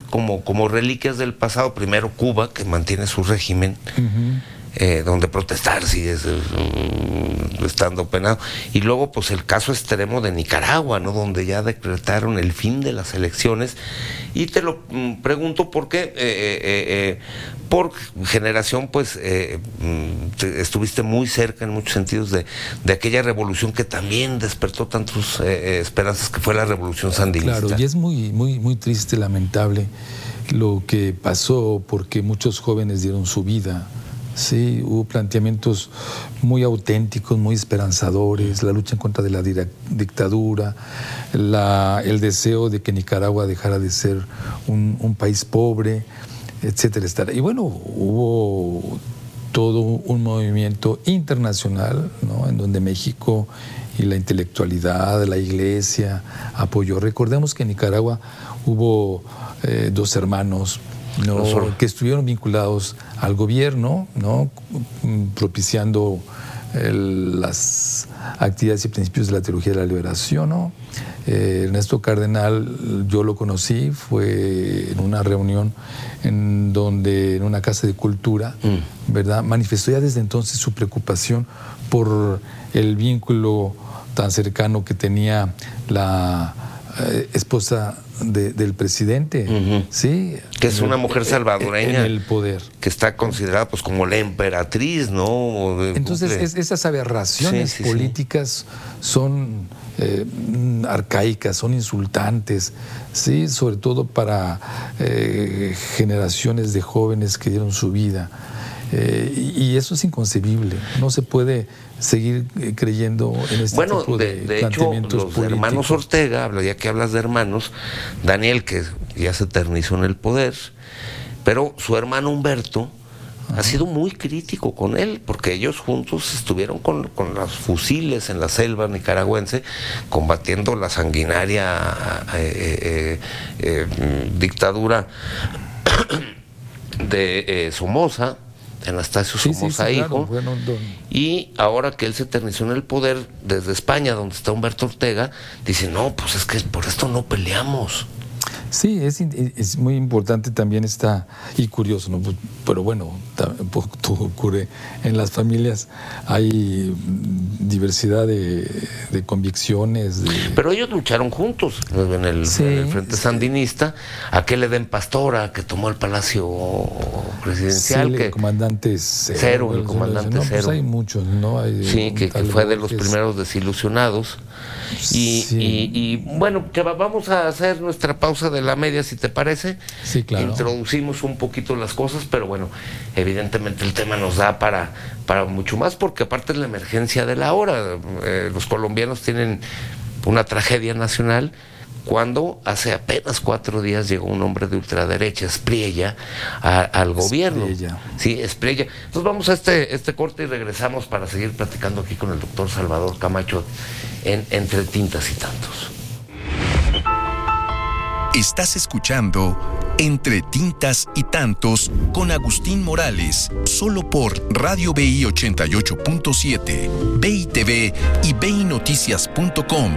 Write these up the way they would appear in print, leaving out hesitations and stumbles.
como reliquias del pasado. Primero Cuba, que mantiene su régimen, donde protestar sí es estando penado, y luego pues el caso extremo de Nicaragua, ¿no? Donde ya decretaron el fin de las elecciones. Y te lo pregunto porque por generación pues estuviste muy cerca en muchos sentidos de aquella revolución que también despertó tantas esperanzas, que fue la revolución sandinista. Claro, y es muy, muy, muy triste, lamentable lo que pasó, porque muchos jóvenes dieron su vida. Sí, hubo planteamientos muy auténticos, muy esperanzadores, la lucha en contra de la dictadura, el deseo de que Nicaragua dejara de ser un país pobre, etcétera, etcétera. Y bueno, hubo todo un movimiento internacional, ¿no? En donde México y la intelectualidad, la iglesia apoyó. Recordemos que en Nicaragua hubo dos hermanos, ¿no? Que estuvieron vinculados al gobierno, ¿no? Propiciando las actividades y principios de la teología de la liberación, ¿no? Ernesto Cardenal, yo lo conocí, fue en una reunión en una casa de cultura, ¿verdad? Manifestó ya desde entonces su preocupación por el vínculo tan cercano que tenía la esposa del presidente, ¿sí? Que es una mujer salvadoreña en el poder, que está considerada pues como la emperatriz, ¿no? Entonces esas aberraciones políticas son arcaicas, son insultantes, ¿sí? Sobre todo para generaciones de jóvenes que dieron su vida. Y eso es inconcebible. No se puede seguir creyendo en este tipo de planteamientos hecho, los políticos. Hermanos Ortega, ya que hablas de hermanos, Daniel, que ya se eternizó en el poder, pero su hermano Humberto ha sido muy crítico con él, porque ellos juntos estuvieron con los fusiles en la selva nicaragüense, combatiendo la sanguinaria dictadura de Somoza, Anastasio Somoza, hijo. Claro. Y ahora que él se eternizó en el poder desde España, donde está Humberto Ortega, dice, no, pues es que por esto no peleamos. Sí, es muy importante también y curioso, ¿no? Pero bueno, todo ocurre en las familias, hay diversidad de convicciones. Pero ellos lucharon juntos en el Frente Sandinista, a que le den Pastora, que tomó el Palacio Presidencial. Sí, el comandante Cero. El comandante Cero. Pues hay muchos, ¿no? Que fue de los primeros desilusionados. Y bueno, Chava, vamos a hacer nuestra pausa de la media, si te parece. Sí, claro. Introducimos un poquito las cosas, pero bueno, evidentemente el tema nos da para mucho más, porque aparte es la emergencia de la hora. Los colombianos tienen una tragedia nacional, cuando hace apenas 4 días llegó un hombre de ultraderecha, Espriella, al gobierno. Sí, Espriella. Entonces vamos a este corte y regresamos para seguir platicando aquí con el doctor Salvador Camacho en Entre Tintas y Tantos. Estás escuchando Entre Tintas y Tantos con Agustín Morales, solo por Radio BI 88.7, BI TV y BINoticias.com.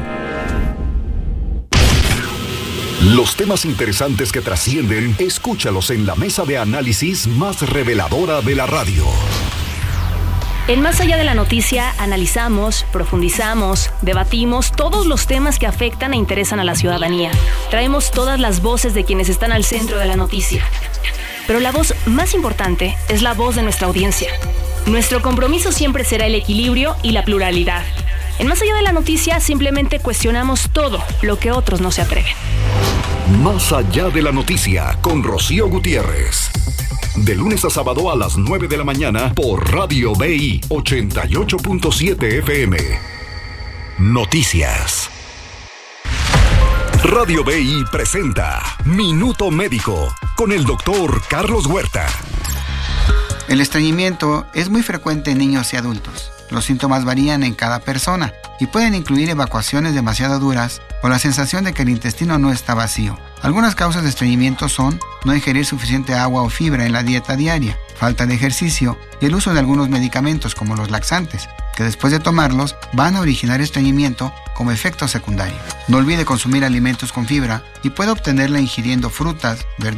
Los temas interesantes que trascienden, escúchalos en la mesa de análisis más reveladora de la radio. En Más Allá de la Noticia analizamos, profundizamos, debatimos todos los temas que afectan e interesan a la ciudadanía. Traemos todas las voces de quienes están al centro de la noticia. Pero la voz más importante es la voz de nuestra audiencia. Nuestro compromiso siempre será el equilibrio y la pluralidad. En Más Allá de la Noticia simplemente cuestionamos todo lo que otros no se atreven. Más Allá de la Noticia con Rocío Gutiérrez. De lunes a sábado a las 9 de la mañana por Radio BI 88.7 FM. Noticias. Radio BI presenta Minuto Médico con el doctor Carlos Huerta. El estreñimiento es muy frecuente en niños y adultos. Los síntomas varían en cada persona y pueden incluir evacuaciones demasiado duras o la sensación de que el intestino no está vacío. Algunas causas de estreñimiento son no ingerir suficiente agua o fibra en la dieta diaria, falta de ejercicio y el uso de algunos medicamentos como los laxantes, que después de tomarlos van a originar estreñimiento como efecto secundario. No olvide consumir alimentos con fibra y puede obtenerla ingiriendo frutas, verduras,